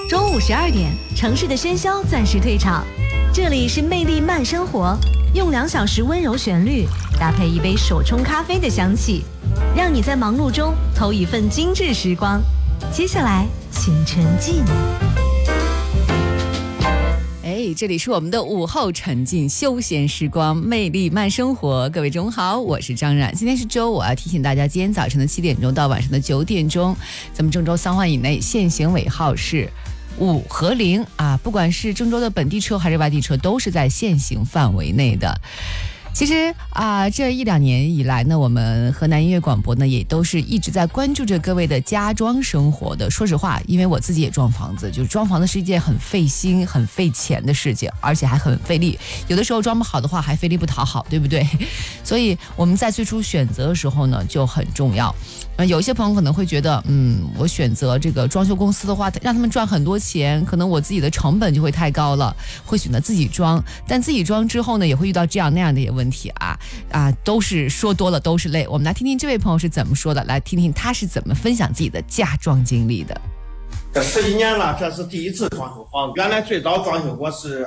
中午12点，城市的喧嚣暂时退场，这里是魅力慢生活，用2小时温柔旋律搭配一杯手冲咖啡的香气，让你在忙碌中偷一份精致时光。接下来请沉浸。 这里是我们的午后沉浸休闲时光，魅力慢生活。各位中午好，我是张冉。今天是周五啊，提醒大家，今天早晨的7点钟到晚上的9点钟，咱们郑州3环以内限行尾号是5和0啊，不管是郑州的本地车还是外地车，都是在限行范围内的。其实这1-2年以来呢，我们河南音乐广播呢也都是一直在关注着各位的家装生活的。说实话，因为我自己也装房子，就是装房子是一件很费心、很费钱的事情，而且还很费力。有的时候装不好的话，还费力不讨好，对不对？所以我们在最初选择的时候呢，就很重要。有一些朋友可能会觉得，我选择这个装修公司的话，让他们赚很多钱，可能我自己的成本就会太高了，会选择自己装。但自己装之后呢，也会遇到这样那样的一些问题都是说多了都是泪。我们来听听这位朋友是怎么说的，来听听他是怎么分享自己的家装经历的。 这10几年了，这是第一次装修房子。原来最早装修过是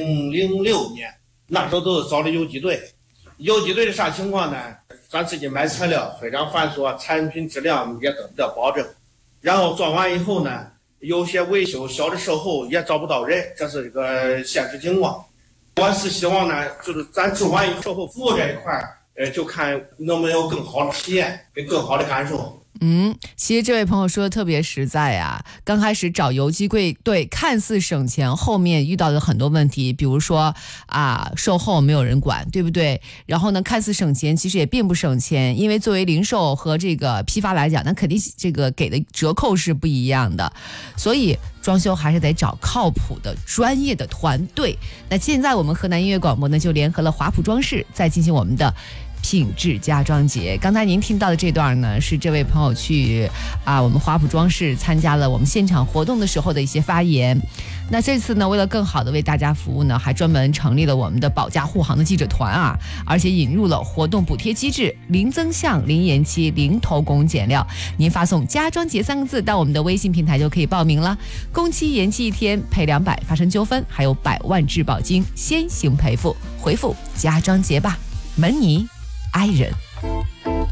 2006年，那时候都是找的游击队。游击队是啥情况呢？咱自己买材料非常繁琐，产品质量也得不到保证。然后做完以后呢，有些维修小的售后也找不到人，这是这个现实情况。我是希望呢，就是咱做完以后售后服务这一块，就看能不能有更好的体验，跟更好的感受。 其实这位朋友说的特别实在啊，刚开始找游击队看似省钱，后面遇到的很多问题，比如说售后没有人管，对不对？然后呢，看似省钱，其实也并不省钱，因为作为零售和这个批发来讲，那肯定这个给的折扣是不一样的，所以装修还是得找靠谱的专业的团队。那现在我们河南音乐广播呢，就联合了华普装饰，在进行我们的品质家装节。刚才您听到的这段呢，是这位朋友去我们华普装饰参加了我们现场活动的时候的一些发言。那这次呢，为了更好的为大家服务呢，还专门成立了我们的保驾护航的记者团而且引入了活动补贴机制，零增项、零延期、零偷工减料。您发送家装节3个字到我们的微信平台就可以报名了，工期延期1天赔200，发生纠纷还有100万质保金先行赔付。回复家装节吧，门你爱人。